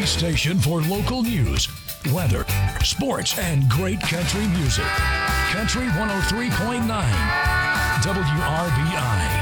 the station for local news, weather, sports, and great country music. Country 103.9 WRBI.